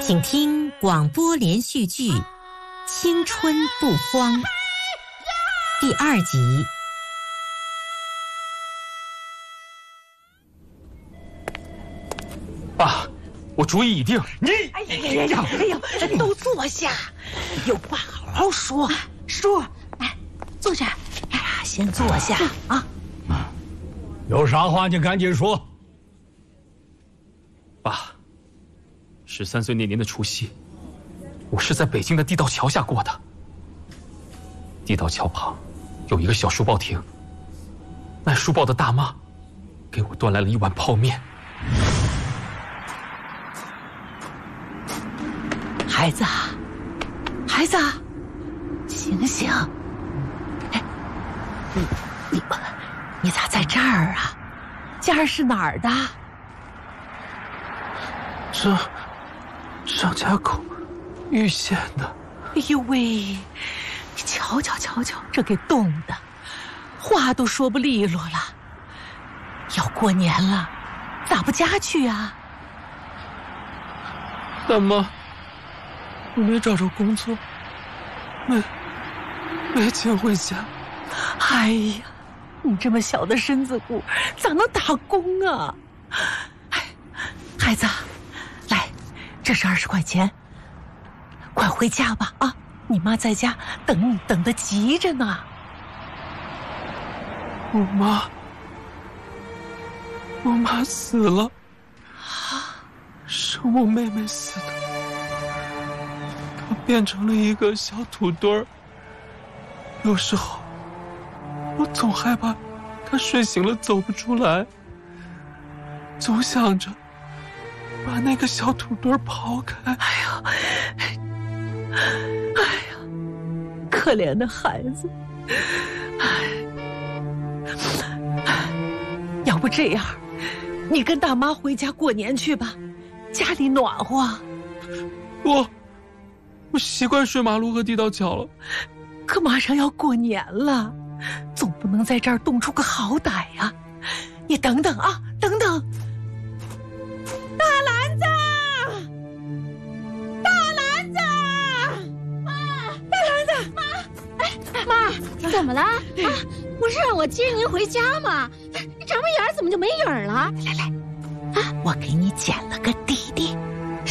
请听广播连续剧《青春不慌》第2集。 爸，我主意已定。 你，哎呀，都坐下，有话好好说。叔，来，坐这儿。哎呀，先坐下啊。 有啥话你赶紧说。 爸，13岁那年的除夕，我是在北京的地道桥下过的。地道桥旁有一个小书报亭，卖书报的大妈给我端来了一碗泡面。 孩子，孩子，醒醒！哎，你咋在这儿啊？家是哪儿的？ 这张家口玉县的。 哎呦喂，你瞧，这给冻的，话都说不利落了。要过年了，咋不家去啊？ 大妈，我没找着工作，没钱回家。 哎呀，你这么小的身子骨，咋能打工啊？哎，孩子，来，这是20块钱，快回家吧啊！你妈在家等你，等得急着呢。 我妈死了，是我妹妹死的。她变成了一个小土堆儿。有时候我总害怕她睡醒了走不出来，总想着把那个小土堆儿刨开。 哎呀，可怜的孩子。要不这样，你跟大妈回家过年去吧，家里暖和。 我习惯睡马路和地道桥了。 可马上要过年了，总不能在这儿冻出个好歹呀。你等等啊，等等。大篮子， 妈，怎么了？啊，不是让我接您回家吗？你眨巴眼怎么就没影了？ 来，啊，我给你捡了个弟弟。